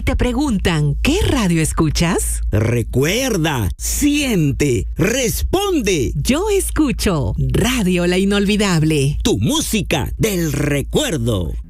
te preguntan, ¿qué radio escuchas? Recuerda, siente, responde. Yo escucho Radio La Inolvidable. Tu música del recuerdo.